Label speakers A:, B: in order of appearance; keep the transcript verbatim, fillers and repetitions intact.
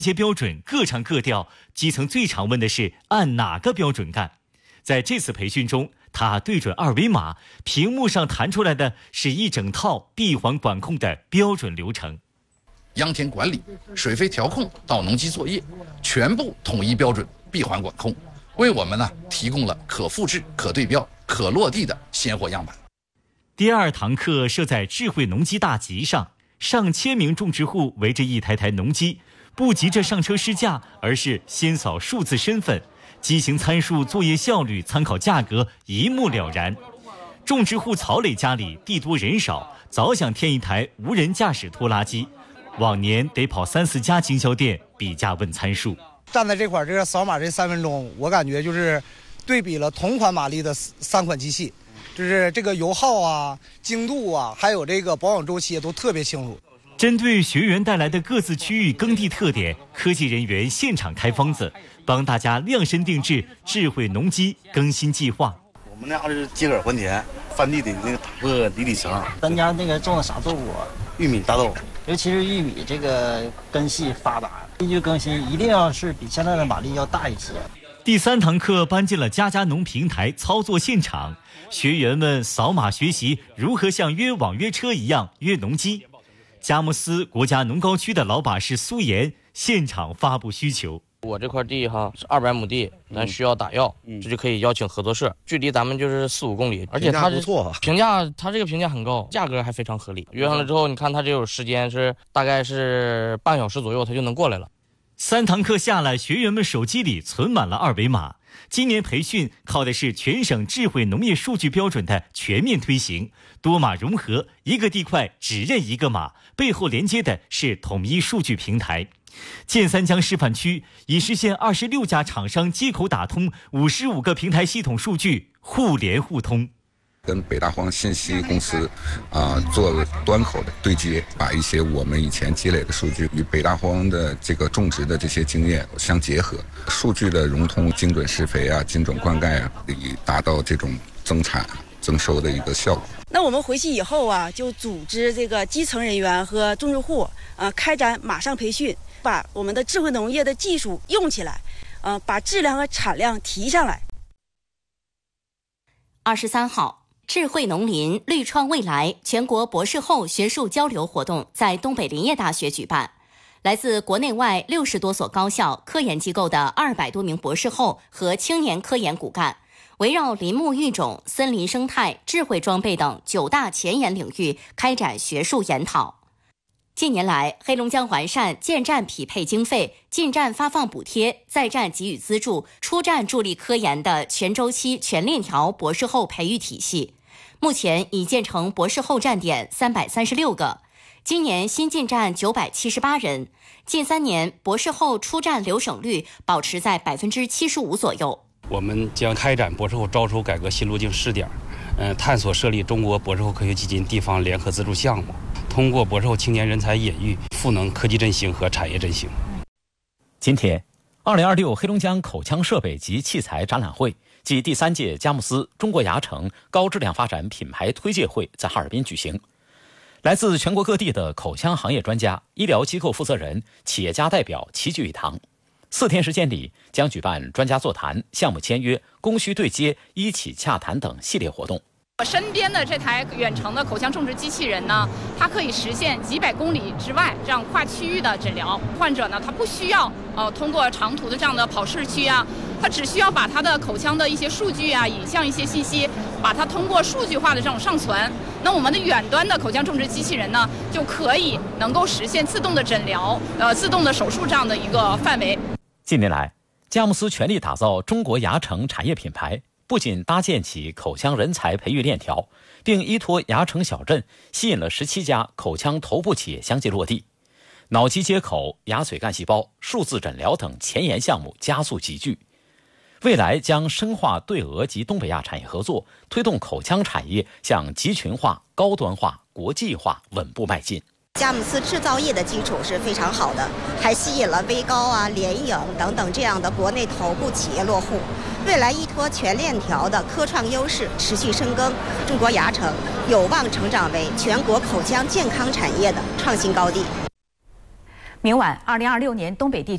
A: 这些标准各唱各调，基层最常问的是按哪个标准干。在这次培训中，他对准二维码，屏幕上弹出来的是一整套闭环管控的标准流程。
B: 秧田管理、水肥调控到农机作业，全部统一标准，闭环管控，为我们呢提供了可复制、可对标、可落地的鲜活样板。
A: 第二堂课设在智慧农机大集上，上千名种植户围着一台台农机，不急着上车试驾，而是先扫数字身份，机型参数、作业效率、参考价格一目了然。种植户曹磊家里地多人少，早想添一台无人驾驶拖拉机，往年得跑三四家经销店比价问参数。
C: 站在这块，这个扫码这三分钟，我感觉就是对比了同款马力的三款机器，就是这个油耗啊、精度啊，还有这个保养周期都特别清楚。
A: 针对学员带来的各自区域耕地特点，科技人员现场开方子，帮大家量身定制智慧农机更新计划。
D: 我们那样是秸秆还田，翻地的那个打个离地层。
E: 咱家那个种的啥作物啊？
D: 玉米、大豆，
E: 尤其是玉米，这个根系发达，根据更新一定要是比现在的马力要大一些。
A: 第三堂课搬进了家家农平台操作现场，学员们扫码学习如何像约网约车一样约农机。佳木斯国家农高区的老把式苏岩现场发布需求。
F: 我这块地哈是二百亩地，咱需要打药，嗯、这就可以邀请合作社，距离咱们就是四五公里，而且它
D: 不错，
F: 评价它这个评价很高，价格还非常合理。约上了之后，你看它这有时间是大概是半小时左右，它就能过来了。
A: 三堂课下来，学员们手机里存满了二维码。今年培训靠的是全省智慧农业数据标准的全面推行，多码融合，一个地块只认一个码，背后连接的是统一数据平台。建三江示范区已实现二十六家厂商接口打通，五十五个平台系统数据互联互通。
G: 跟北大荒信息公司啊、呃、做端口的对接，把一些我们以前积累的数据与北大荒的这个种植的这些经验相结合，数据的融通、精准施肥啊、精准灌溉啊，以达到这种增产增收的一个效果。
H: 那我们回去以后啊，就组织这个基层人员和种植户啊、呃、开展马上培训，把我们的智慧农业的技术用起来，呃，把质量和产量提上来。
I: 二十三号。智慧农林绿创未来全国博士后学术交流活动在东北林业大学举办，来自国内外六十多所高校、科研机构的二百多名博士后和青年科研骨干，围绕林木育种、森林生态、智慧装备等九大前沿领域开展学术研讨。近年来，黑龙江完善建站匹配经费、进站发放补贴、在站给予资助、出站助力科研的全周期全链条博士后培育体系。目前已建成博士后站点三百三十六个，今年新进站九百七十八人，近三年博士后出站留省率保持在百分之七十五左右。
J: 我们将开展博士后招收改革新路径试点，嗯，探索设立中国博士后科学基金地方联合资助项目，通过博士后青年人才引育，赋能科技振兴和产业振兴。
K: 今天，二零二六黑龙江口腔设备及器材展览会暨第三届佳木斯中国牙城高质量发展品牌推介会在哈尔滨举行。来自全国各地的口腔行业专家、医疗机构负责人、企业家代表齐聚一堂。四天时间里，将举办专家座谈、项目签约、供需对接、一起洽谈等系列活动。
L: 我身边的这台远程的口腔种植机器人呢，它可以实现几百公里之外这样跨区域的诊疗。患者呢，他不需要呃通过长途的这样的跑市区啊，他只需要把他的口腔的一些数据啊、影像一些信息，把它通过数据化的这种上传。那我们的远端的口腔种植机器人呢，就可以能够实现自动的诊疗、呃自动的手术这样的一个范围。
K: 近年来，佳木斯全力打造中国牙城产业品牌。不仅搭建起口腔人才培育链条，并依托牙城小镇吸引了十七家口腔头部企业相继落地，脑机接口、牙髓干细胞、数字诊疗等前沿项目加速集聚。未来将深化对俄及东北亚产业合作，推动口腔产业向集群化、高端化、国际化稳步迈进。
M: 佳木斯制造业的基础是非常好的，还吸引了威高啊、联影等等这样的国内头部企业落户。未来依托全链条的科创优势持续深耕，中国牙城有望成长为全国口腔健康产业的创新高地。
N: 明晚，二零二六年东北地区。